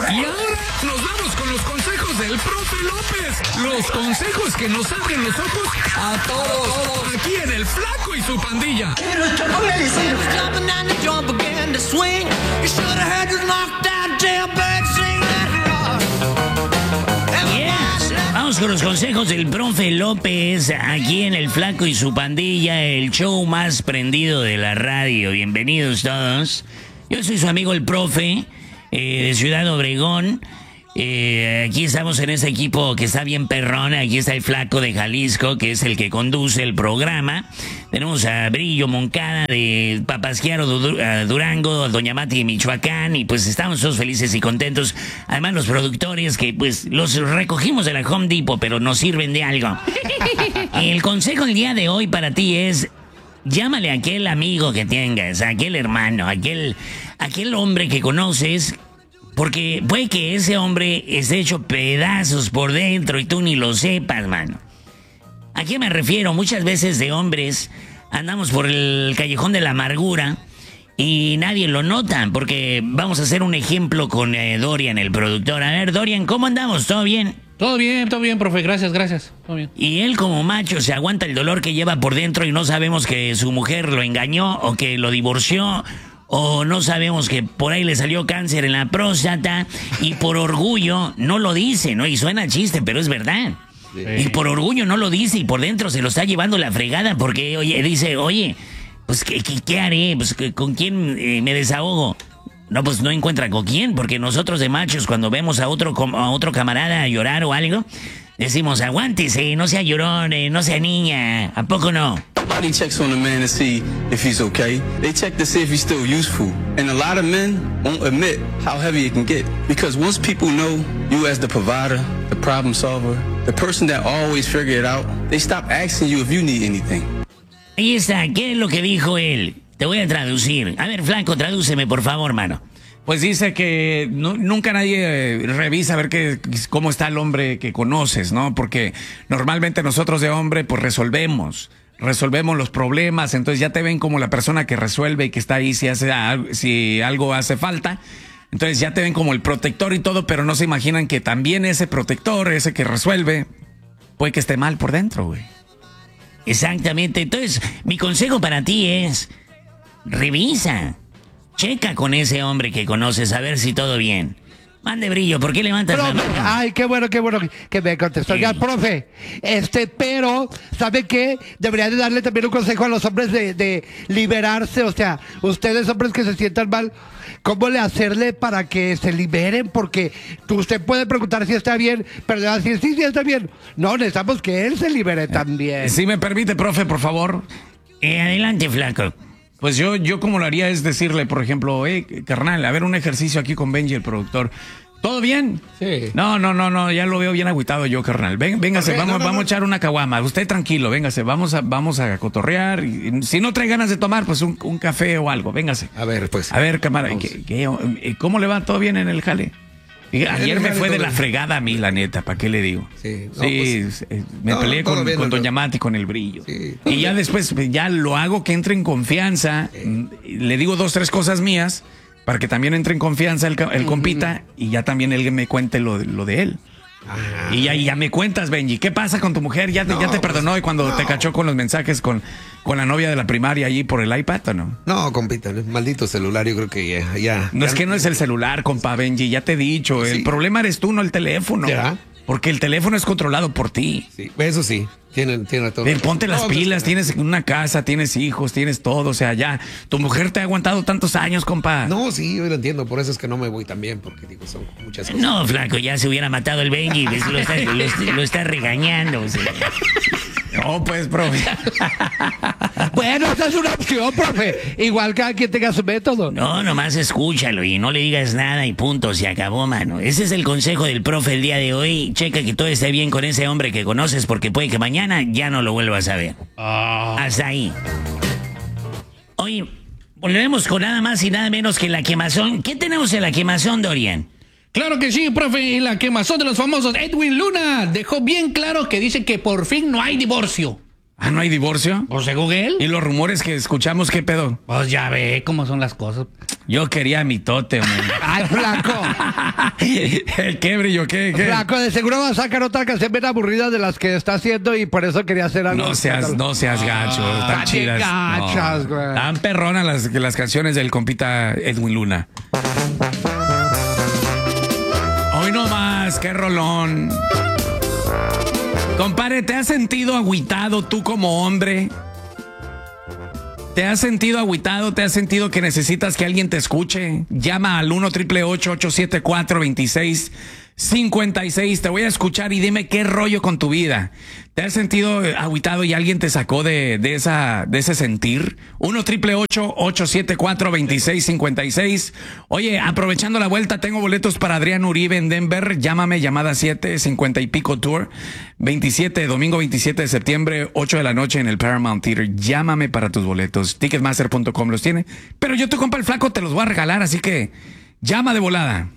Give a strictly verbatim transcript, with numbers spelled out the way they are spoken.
Y ahora nos vamos con los consejos del profe López. Los consejos que nos abren los ojos a todos. Aquí en El Flaco y su pandilla. Yes. Vamos con los consejos del profe López. Aquí en El Flaco y su pandilla, el show más prendido de la radio. Bienvenidos todos. Yo soy su amigo el profe, eh, de Ciudad Obregón. Eh, aquí estamos en ese equipo que está bien perrón. Aquí está el Flaco de Jalisco, que es el que conduce el programa. Tenemos a Brillo Moncada de Papasquiaro, Durango, a Doña Mati de Michoacán. Y pues estamos todos felices y contentos. Además los productores que pues los recogimos de la Home Depot, pero nos sirven de algo. El consejo del día de hoy para ti es: llámale a aquel amigo que tengas, a aquel hermano, a aquel, aquel hombre que conoces. Porque puede que ese hombre esté hecho pedazos por dentro y tú ni lo sepas, mano. ¿A qué me refiero? Muchas veces de hombres andamos por el callejón de la amargura y nadie lo nota, porque vamos a hacer un ejemplo con eh, Dorian, el productor. A ver, Dorian, ¿cómo andamos? ¿Todo bien? Todo bien, todo bien, profe. Gracias, gracias. Todo bien. Y él como macho se aguanta el dolor que lleva por dentro y no sabemos que su mujer lo engañó o que lo divorció. O no sabemos que por ahí le salió cáncer en la próstata y por orgullo no lo dice, ¿no? Y suena chiste, pero es verdad. Sí. Y por orgullo no lo dice y por dentro se lo está llevando la fregada porque, oye, dice, oye, pues, ¿qué, qué, qué haré? Pues, ¿con quién eh, me desahogo? No, pues no encuentra con quién, porque nosotros de machos cuando vemos a otro, a otro camarada llorar o algo, decimos, aguántese, no sea llorón, eh, no sea niña, ¿a poco no? Nobody checks on a man to see if he's okay. They check to see if he's still useful. And a lot of men won't admit how heavy it can get. Because once people know you as the provider, the problem solver, the person that always figure it out, they stop asking you if you need anything. Ahí está, ¿qué es lo que dijo él? Te voy a traducir. A ver, Flaco, tradúceme, por favor, mano. Pues dice que no, nunca nadie eh, revisa a ver qué, cómo está el hombre que conoces, ¿no? Porque normalmente nosotros de hombre, pues resolvemos. Resolvemos los problemas, entonces ya te ven como la persona que resuelve y que está ahí si, hace, si algo hace falta. Entonces ya te ven como el protector y todo, pero no se imaginan que también ese protector, ese que resuelve, puede que esté mal por dentro, güey. Exactamente. Entonces, mi consejo para ti es: revisa, checa con ese hombre que conoces a ver si todo bien. Mande, Brillo, ¿por qué levantas profe, la mano? Ay, qué bueno, qué bueno que me contestó. Sí. Ya, profe, este, pero, ¿sabe qué? Debería de darle también un consejo a los hombres de, de liberarse. O sea, ustedes hombres que se sientan mal, ¿cómo le hacerle para que se liberen? Porque usted puede preguntar si está bien, pero le va a decir, sí, sí, está bien. No, necesitamos que él se libere también. Si me permite, profe, por favor. Eh, adelante, Flaco. Pues yo, yo como lo haría es decirle, por ejemplo, eh, carnal, a ver un ejercicio aquí con Benji, el productor. ¿Todo bien? Sí. No, no, no, no, ya lo veo bien agüitado yo, carnal. Ven, véngase, okay, vamos, no, no, vamos no. a echar una caguama. Usted tranquilo, véngase, vamos a, vamos a cotorrear. Y, si no trae ganas de tomar, pues un, un café o algo, véngase. A ver, pues. A ver, camarada, ¿qué, qué, ¿cómo le va? ¿Todo bien en el jale? Ayer me fue de la fregada a mí, la neta, ¿para qué le digo? Sí, no, sí pues, me no, peleé con, bien, con Doña Mati, con el Brillo. Sí. Y ya después, ya lo hago que entre en confianza, sí. Le digo dos, tres cosas mías, para que también entre en confianza el, el compita, uh-huh. Y ya también él me cuente lo, lo de él. Ah. Y ya, y ya me cuentas, Benji, ¿qué pasa con tu mujer? ¿Ya te, no, ya te perdonó pues, y cuando no. te cachó con los mensajes con, con la novia de la primaria allí por el iPad o no? No, compita, el maldito celular, yo creo que ya... ya no ya, es que no es el celular, compa Benji, ya te he dicho, sí. El problema eres tú, no el teléfono. ¿Ya? Porque el teléfono es controlado por ti. Sí, eso sí, tiene, tiene todo. Ven, ponte las no, pilas, no, tienes una casa, tienes hijos, tienes todo, o sea, ya. Tu mujer te ha aguantado tantos años, compa. No, sí, yo lo entiendo, por eso es que no me voy tan bien, porque digo, son muchas cosas. No, Flaco, ya se hubiera matado el Benji, lo está, lo, lo está regañando. O sea. No, pues, profe. Bueno, esa es una opción, profe. Igual cada quien tenga su método. No, nomás escúchalo y no le digas nada y punto, se acabó, mano. Ese es el consejo del profe el día de hoy. Checa que todo esté bien con ese hombre que conoces, porque puede que mañana ya no lo vuelvas a ver. Oh. Hasta ahí. Hoy volvemos con nada más y nada menos que la quemazón. ¿Qué tenemos en la quemazón, Dorian? Claro que sí, profe, en la quemazón de los famosos. Edwin Luna dejó bien claro que dice que por fin no hay divorcio. Ah, ¿no hay divorcio? Pues según él. ¿Y los rumores que escuchamos, qué pedo? Pues ya ve cómo son las cosas. Yo quería mi tote, man. Ay, flaco. ¿Qué brillo? ¿Qué? ¿Qué? Flaco, de seguro va a sacar otra canción bien aburrida de las que está haciendo y por eso quería hacer algo. No seas, no seas gacho. Están Ah, chidas. qué gachas, No, güey. Tan perronas las, las canciones del compita Edwin Luna. Hoy no más, qué rolón. Compadre, ¿te has sentido agüitado tú como hombre? ¿Te has sentido agüitado? ¿Te has sentido que necesitas que alguien te escuche? Llama al uno triple ocho ocho siete cuatro dos seis cinco seis. Te voy a escuchar y dime qué rollo con tu vida. ¿Te has sentido agüitado y alguien te sacó de, de, esa, de ese sentir? uno triple ocho ocho siete cuatro dos seis cinco seis. Oye, aprovechando la vuelta, tengo boletos para Adrián Uribe en Denver. Llámame, llamada siete, cincuenta y pico tour. veintisiete, domingo veintisiete de septiembre, ocho de la noche en el Paramount Theater. Llámame para tus boletos. Ticketmaster punto com los tiene. Pero yo, tu compa el flaco, te los voy a regalar, así que llama de volada.